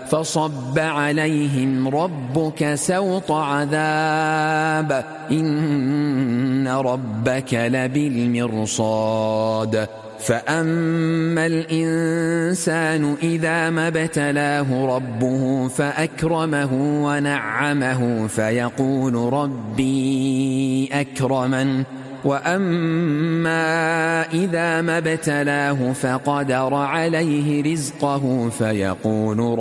فصب عليهم ربك سوط عذاب إن ربك لبالمرصاد فأما الإنسان إذا ما ابتلاه ربه فأكرمه ونعمه فيقول ربي أكرمن وأما إذا ما ابتلاه فقدر عليه رزقه فيقول